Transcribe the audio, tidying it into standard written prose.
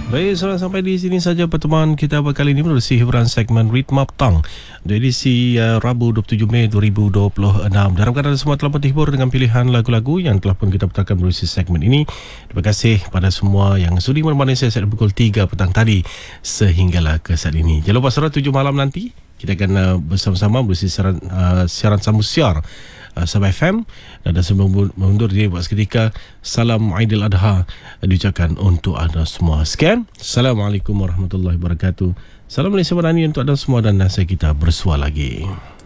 Baik, sampai di sini saja pertemuan kita kali ini menerusi hiburan segmen Ritma Petang di edisi Rabu 27 Mei 2026. Diharapkan anda semua telah terhibur dengan pilihan lagu-lagu yang telah pun kita putarkan menerusi segmen ini. Terima kasih pada semua yang sudi menemani saya sejak pukul 3 petang tadi sehinggalah ke saat ini. Jangan lupa surat 7 malam nanti kita akan bersama-sama menerusi siaran sambung siar Sabah FM, dan sebelum mundur diri buat seketika, salam Aidil Adha diucapkan untuk anda semua. Sekian, Assalamualaikum warahmatullahi wabarakatuh. Salam Malaysia Madani untuk anda semua, dan nasihat kita bersua lagi.